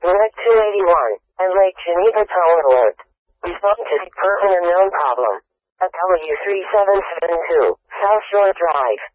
Unit 281, and Lake Geneva Toll Alert. Respond to the current unknown problem. At W3772, South Shore Drive.